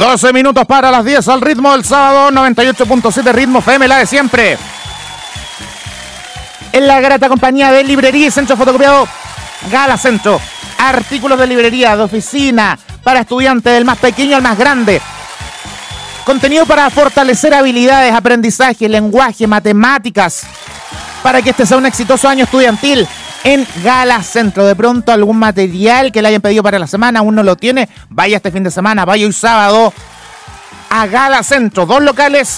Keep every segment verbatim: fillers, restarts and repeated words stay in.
doce minutos para las diez al ritmo del sábado, noventa y ocho punto siete ritmo F M, la de siempre. En la grata compañía de librería y centro fotocopiado Gala Centro. Artículos de librería, de oficina, para estudiantes, del más pequeño al más grande. Contenido para fortalecer habilidades, aprendizaje, lenguaje, matemáticas, para que este sea un exitoso año estudiantil en Gala Centro. De pronto algún material que le hayan pedido para la semana aún no lo tiene, vaya este fin de semana, vaya hoy sábado a Gala Centro. Dos locales: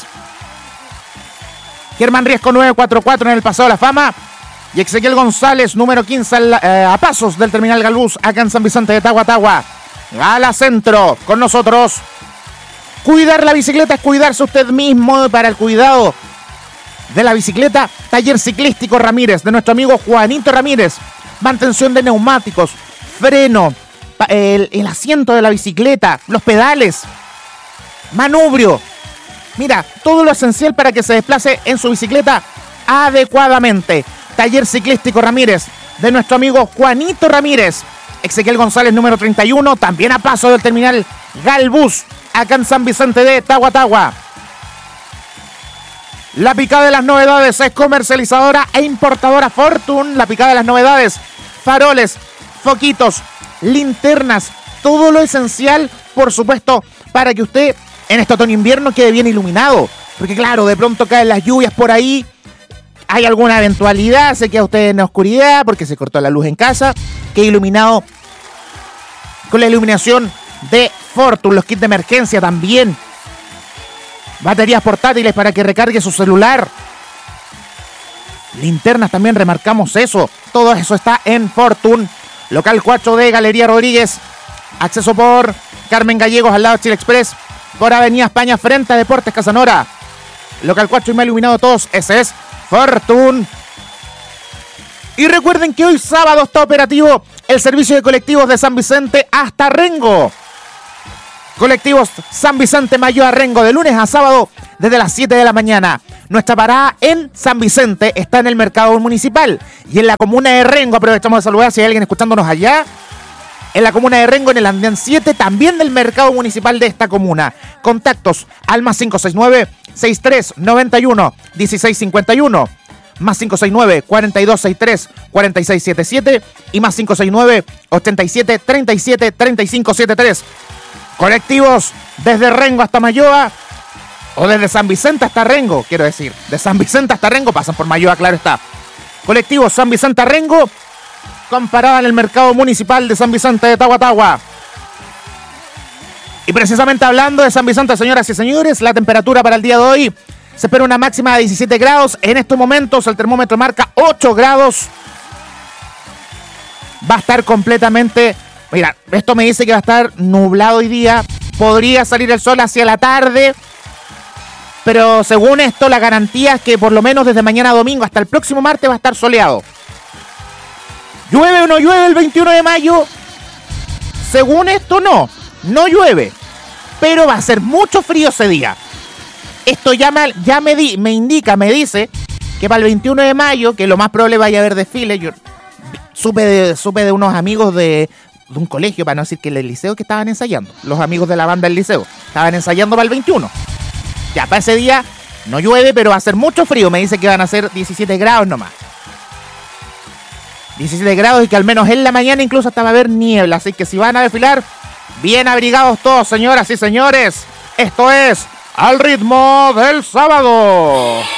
Germán Riesco nueve cuatro cuatro en el Paseo de la Fama y Ezequiel González número quince eh, a pasos del Terminal Galbús, acá en San Vicente de Tagua Tagua. Gala Centro con nosotros. Cuidar la bicicleta es cuidarse usted mismo. Para el cuidado de la bicicleta, Taller Ciclístico Ramírez, de nuestro amigo Juanito Ramírez. Mantención de neumáticos, freno, el, el asiento de la bicicleta, los pedales, manubrio. Mira, todo lo esencial para que se desplace en su bicicleta adecuadamente. Taller Ciclístico Ramírez, de nuestro amigo Juanito Ramírez. Ezequiel González número treinta y uno, también a paso del Terminal Galbús, acá en San Vicente de Tagua Tagua. La picada de las novedades es comercializadora e importadora Fortune. La picada de las novedades, faroles, foquitos, linternas, todo lo esencial, por supuesto, para que usted en este otoño-invierno quede bien iluminado. Porque claro, de pronto caen las lluvias por ahí, hay alguna eventualidad, se queda usted en la oscuridad porque se cortó la luz en casa, queda iluminado con la iluminación de Fortune. Los kits de emergencia también. Baterías portátiles para que recargue su celular. Linternas también, remarcamos eso. Todo eso está en Fortune. Local cuatro de Galería Rodríguez. Acceso por Carmen Gallegos al lado de Chile Express. Por Avenida España frente a Deportes Casanora. Local cuatro y más iluminado todos. Ese es Fortune. Y recuerden que hoy sábado está operativo el servicio de colectivos de San Vicente hasta Rengo. Colectivos San Vicente Mayo a Rengo, de lunes a sábado desde las siete de la mañana. Nuestra parada en San Vicente está en el mercado municipal y en la comuna de Rengo. Aprovechamos de saludar si hay alguien escuchándonos allá. En la comuna de Rengo, en el andén siete, también del mercado municipal de esta comuna. Contactos al más cinco seis nueve, seis tres nueve uno, uno seis cinco uno, más cinco seis nueve, cuatro dos seis tres, cuatro seis siete siete y más cinco seis nueve, ocho siete, tres siete, tres cinco siete tres. Colectivos desde Rengo hasta Mayoa, o desde San Vicente hasta Rengo, quiero decir. De San Vicente hasta Rengo, pasan por Mayoa, claro está. Colectivos San Vicente a Rengo, con parada en el mercado municipal de San Vicente de Tagua Tagua. Y precisamente hablando de San Vicente, señoras y señores, la temperatura para el día de hoy se espera una máxima de diecisiete grados. En estos momentos el termómetro marca ocho grados. Va a estar completamente... Mira, esto me dice que va a estar nublado hoy día. Podría salir el sol hacia la tarde. Pero según esto, la garantía es que por lo menos desde mañana domingo hasta el próximo martes va a estar soleado. ¿Llueve o no llueve el veintiuno de mayo? Según esto, no. No llueve. Pero va a ser mucho frío ese día. Esto ya me, ya me, di, me indica, me dice que para el veintiuno de mayo, que lo más probable vaya a haber desfile. Yo supe de, supe de unos amigos de... de un colegio, para no decir que el liceo, que estaban ensayando. Los amigos de la banda del liceo estaban ensayando para el veintiuno. Ya, para ese día no llueve, pero va a ser mucho frío. Me dice que van a ser diecisiete grados nomás. diecisiete grados y que al menos en la mañana incluso hasta va a haber niebla. Así que si van a desfilar, bien abrigados todos, señoras y señores. Esto es Al Ritmo del Sábado.